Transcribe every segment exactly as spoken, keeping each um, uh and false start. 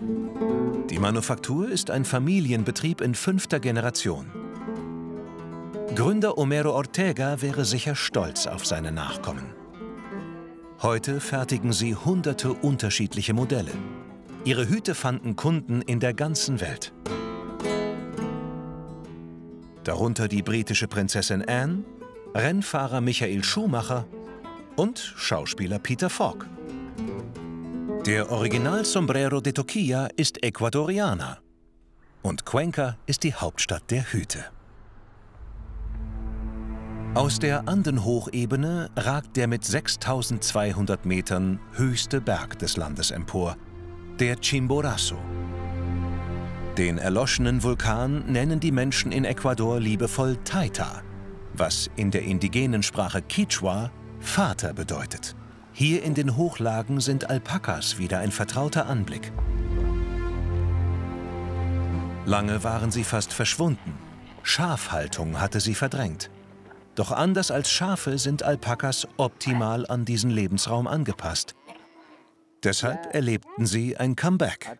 Die Manufaktur ist ein Familienbetrieb in fünfter Generation. Gründer Homero Ortega wäre sicher stolz auf seine Nachkommen. Heute fertigen sie hunderte unterschiedliche Modelle. Ihre Hüte fanden Kunden in der ganzen Welt. Darunter die britische Prinzessin Anne, Rennfahrer Michael Schumacher und Schauspieler Peter Falk. Der Original-Sombrero de Toquilla ist Ecuadorianer und Cuenca ist die Hauptstadt der Hüte. Aus der Andenhochebene ragt der mit sechstausendzweihundert Metern höchste Berg des Landes empor, der Chimborazo. Den erloschenen Vulkan nennen die Menschen in Ecuador liebevoll Taita, was in der indigenen Sprache Quichua Vater bedeutet. Hier in den Hochlagen sind Alpakas wieder ein vertrauter Anblick. Lange waren sie fast verschwunden. Schafhaltung hatte sie verdrängt. Doch anders als Schafe sind Alpakas optimal an diesen Lebensraum angepasst. Deshalb erlebten sie ein Comeback.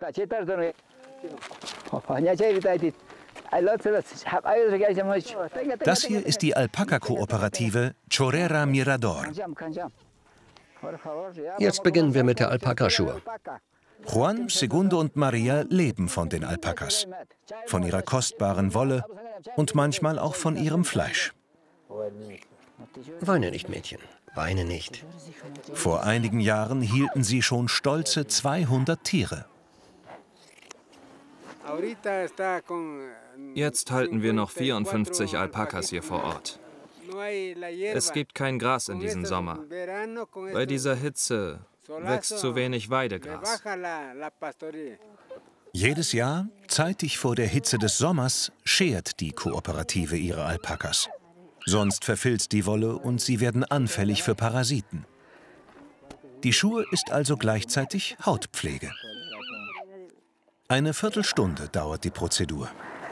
Das hier ist die Alpaka-Kooperative Chorrera Mirador. Jetzt beginnen wir mit der Alpakaschur. Juan, Segundo und Maria leben von den Alpakas, von ihrer kostbaren Wolle und manchmal auch von ihrem Fleisch. Weine nicht, Mädchen, weine nicht. Vor einigen Jahren hielten sie schon stolze zweihundert Tiere. Jetzt halten wir noch vierundfünfzig Alpakas hier vor Ort. Es gibt kein Gras in diesem Sommer. Bei dieser Hitze wächst zu wenig Weidegras. Jedes Jahr, zeitig vor der Hitze des Sommers, schert die Kooperative ihre Alpakas. Sonst verfilzt die Wolle und sie werden anfällig für Parasiten. Die Schur ist also gleichzeitig Hautpflege. Eine Viertelstunde dauert die Prozedur.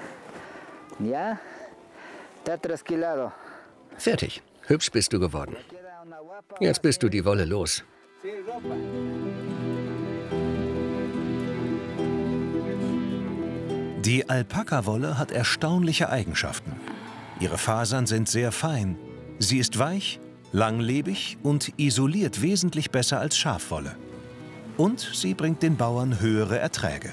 Fertig. Hübsch bist du geworden. Jetzt bist du die Wolle los. Die Alpakawolle hat erstaunliche Eigenschaften. Ihre Fasern sind sehr fein. Sie ist weich, langlebig und isoliert wesentlich besser als Schafwolle. Und sie bringt den Bauern höhere Erträge.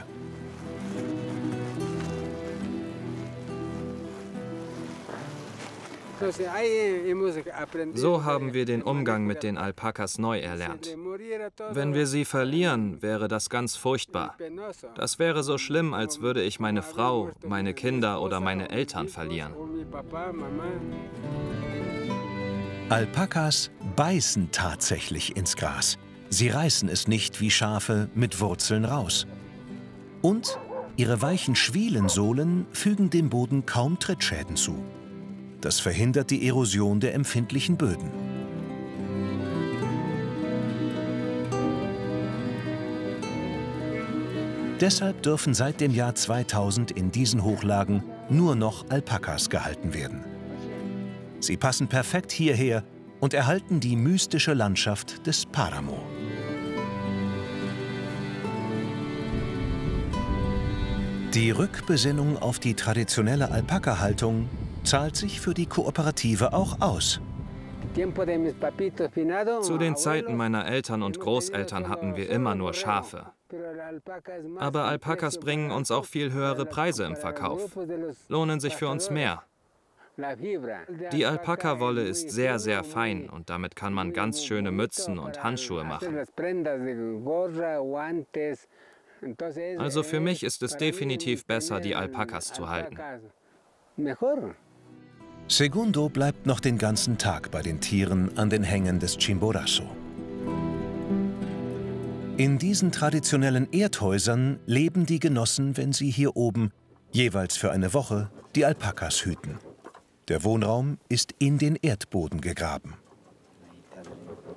So haben wir den Umgang mit den Alpakas neu erlernt. Wenn wir sie verlieren, wäre das ganz furchtbar. Das wäre so schlimm, als würde ich meine Frau, meine Kinder oder meine Eltern verlieren. Alpakas beißen tatsächlich ins Gras. Sie reißen es nicht wie Schafe mit Wurzeln raus. Und ihre weichen Schwielensohlen fügen dem Boden kaum Trittschäden zu. Das verhindert die Erosion der empfindlichen Böden. Deshalb dürfen seit dem Jahr zweitausend in diesen Hochlagen nur noch Alpakas gehalten werden. Sie passen perfekt hierher und erhalten die mystische Landschaft des Páramo. Die Rückbesinnung auf die traditionelle Alpaka-Haltung zahlt sich für die Kooperative auch aus. Zu den Zeiten meiner Eltern und Großeltern hatten wir immer nur Schafe. Aber Alpakas bringen uns auch viel höhere Preise im Verkauf, lohnen sich für uns mehr. Die Alpakawolle ist sehr, sehr fein und damit kann man ganz schöne Mützen und Handschuhe machen. Also für mich ist es definitiv besser, die Alpakas zu halten. Segundo bleibt noch den ganzen Tag bei den Tieren an den Hängen des Chimborazo. In diesen traditionellen Erdhäusern leben die Genossen, wenn sie hier oben jeweils für eine Woche die Alpakas hüten. Der Wohnraum ist in den Erdboden gegraben.